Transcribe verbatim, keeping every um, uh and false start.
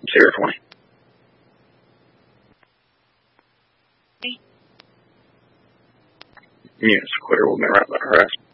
Sierra twenty. Units clear. We'll be right back.